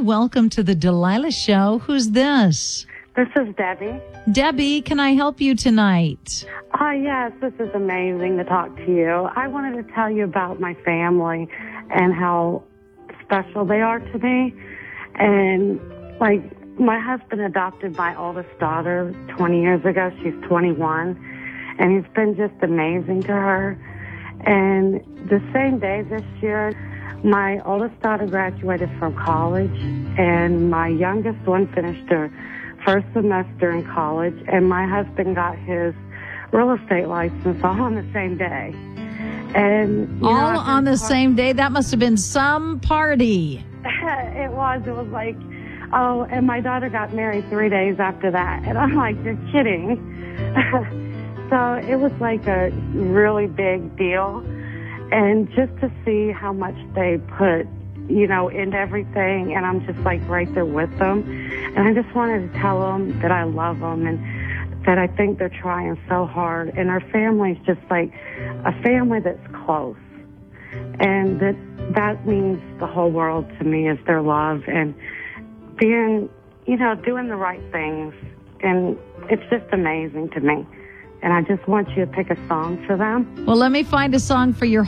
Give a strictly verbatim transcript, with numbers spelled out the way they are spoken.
welcome to the Delilah Show. Who's this? This is Debbie. Debbie, can I help you tonight? Oh, yes, this is amazing to talk to you. I wanted to tell you about my family and how special they are to me. And, like, my husband adopted my oldest daughter twenty years ago. She's twenty-one. And he's been just amazing to her. And the same day this year, my oldest daughter graduated from college, and my youngest one finished her first semester in college, and my husband got his real estate license all on the same day. And you all know, on the same day? That must have been some party. It was. It was like, oh, and my daughter got married three days after that. And I'm like, you're kidding. So it was like a really big deal. And just to see how much they put, you know, into everything, and I'm just like right there with them. And I just wanted to tell them that I love them and that I think they're trying so hard. And our family's just like a family that's close. And that that means the whole world to me, is their love and being, you know, doing the right things. And it's just amazing to me. And I just want you to pick a song for them. Well, let me find a song for your